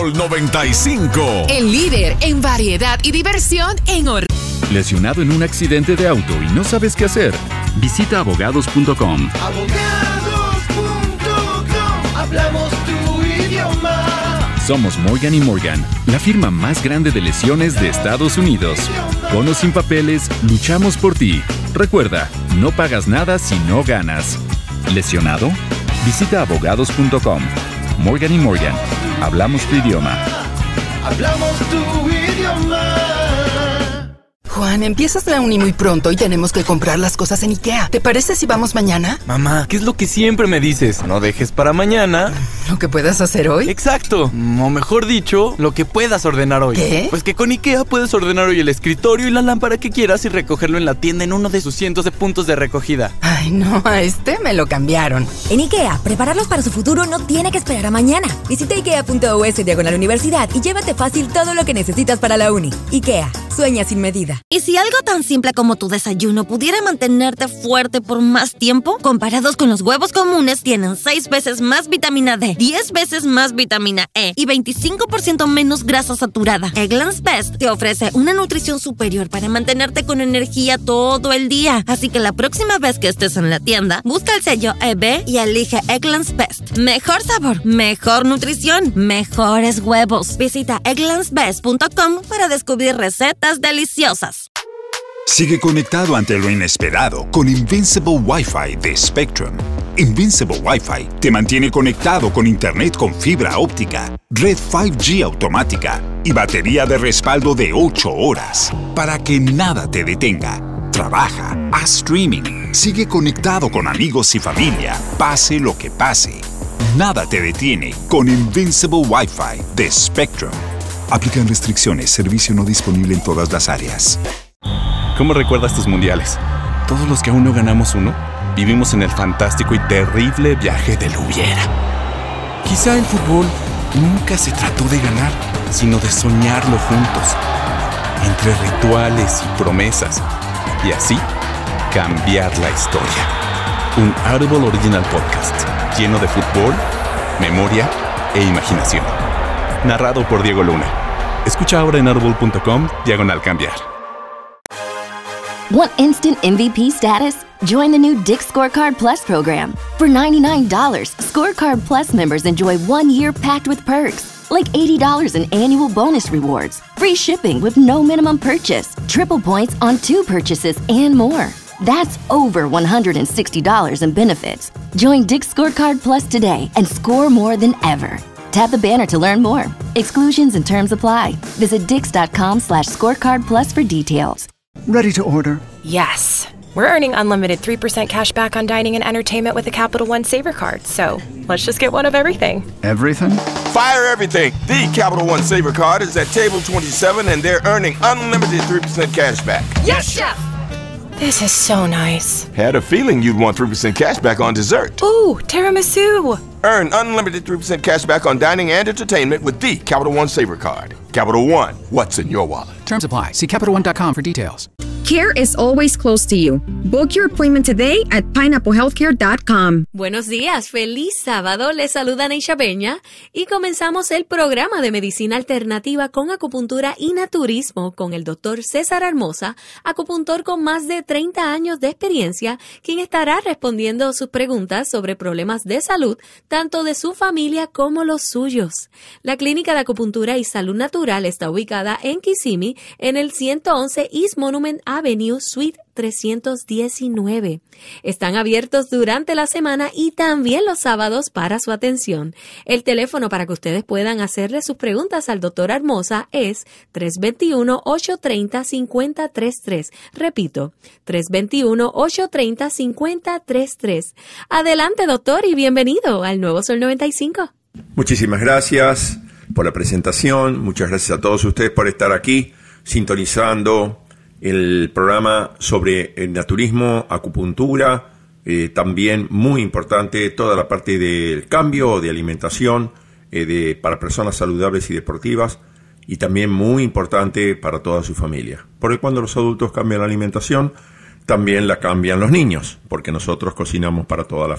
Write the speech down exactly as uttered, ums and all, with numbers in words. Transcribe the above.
Sol noventa y cinco. El líder en variedad y diversión en Orlando. ¿Lesionado en un accidente de auto y no sabes qué hacer? Visita abogados punto com. abogados punto com. Hablamos tu idioma. Somos Morgan y Morgan, la firma más grande de lesiones de Estados Unidos. Con o sin papeles, luchamos por ti. Recuerda, no pagas nada si no ganas. ¿Lesionado? Visita abogados punto com. Morgan y Morgan, hablamos tu idioma. Hablamos tu idioma. Juan, empiezas la uni muy pronto y tenemos que comprar las cosas en IKEA. ¿Te parece si vamos mañana? Mamá, ¿qué es lo que siempre me dices? No dejes para mañana ¿lo que puedas hacer hoy? Exacto, o mejor dicho, lo que puedas ordenar hoy. ¿Qué? Pues que con IKEA puedes ordenar hoy el escritorio y la lámpara que quieras y recogerlo en la tienda en uno de sus cientos de puntos de recogida. Ay, no, a este me lo cambiaron. En IKEA, prepararlos para su futuro no tiene que esperar a mañana. Visita ikea punto u s diagonal universidad y llévate fácil todo lo que necesitas para la uni. IKEA, sueña sin medida. ¿Y si algo tan simple como tu desayuno pudiera mantenerte fuerte por más tiempo? Comparados con los huevos comunes, tienen seis veces más vitamina D, diez veces más vitamina E y veinticinco por ciento menos grasa saturada. Eggland's Best te ofrece una nutrición superior para mantenerte con energía todo el día. Así que la próxima vez que estés en la tienda, busca el sello E B y elige Eggland's Best. Mejor sabor, mejor nutrición, mejores huevos. Visita egglands best punto com para descubrir recetas deliciosas. Sigue conectado ante lo inesperado con Invincible Wi-Fi de Spectrum. Invincible Wi-Fi te mantiene conectado con internet con fibra óptica, red cinco G automática y batería de respaldo de ocho horas para que nada te detenga. Trabaja, haz streaming, sigue conectado con amigos y familia, pase lo que pase. Nada te detiene con Invincible Wi-Fi de Spectrum. Aplican restricciones, servicio no disponible en todas las áreas. ¿Cómo recuerdas tus mundiales? Todos los que aún no ganamos uno, vivimos en el fantástico y terrible viaje del hubiera. Quizá el fútbol nunca se trató de ganar, sino de soñarlo juntos, entre rituales y promesas, y así cambiar la historia. Un Audible Original Podcast, lleno de fútbol, memoria e imaginación. Narrado por Diego Luna. Escucha ahora en audible punto com, diagonal cambiar. Want instant M V P status? Join the new Dick's Scorecard Plus program. For ninety-nine dollars, Scorecard Plus members enjoy one year packed with perks, like eighty dollars in annual bonus rewards, free shipping with no minimum purchase, triple points on two purchases, and more. That's over one hundred sixty dollars in benefits. Join Dick's Scorecard Plus today and score more than ever. Tap the banner to learn more. Exclusions and terms apply. Visit dix.com slash scorecard plus for details. Ready to order? Yes. We're earning unlimited three percent cash back on dining and entertainment with a Capital One Saver card. So let's just get one of everything. Everything? Fire everything. The Capital One Saver card is at table twenty-seven and they're earning unlimited three percent cash back. Yes, Chef! This is so nice. Had a feeling you'd want three percent cash back on dessert. Ooh, tiramisu. Earn unlimited three percent cash back on dining and entertainment with the Capital One Saver card. Capital One, what's in your wallet? Terms apply. See Capital One dot com for details. Care is always close to you. Book your appointment today at pineapple healthcare dot com. Buenos días, feliz sábado. Les saluda Neisha Peña y comenzamos el programa de medicina alternativa con acupuntura y naturismo con el doctor César Hermosa, acupuntor con más de treinta años de experiencia, quien estará respondiendo sus preguntas sobre problemas de salud, tanto de su familia como los suyos. La clínica de acupuntura y salud natural está ubicada en Kissimmee, en el ciento once East Monument Avenue, Suite trescientos diecinueve. Están abiertos durante la semana y también los sábados para su atención. El teléfono para que ustedes puedan hacerle sus preguntas al doctor Hermosa es tres dos uno, ocho tres cero, cinco cero tres tres. Repito, tres dos uno, ocho tres cero, cinco cero tres tres. Adelante, doctor, y bienvenido al Nuevo Sol noventa y cinco. Muchísimas gracias por la presentación. Muchas gracias a todos ustedes por estar aquí sintonizando el programa sobre el naturismo, acupuntura, eh, también muy importante toda la parte del cambio de alimentación eh, de, para personas saludables y deportivas, y también muy importante para toda su familia. Porque cuando los adultos cambian la alimentación, también la cambian los niños, porque nosotros cocinamos para toda la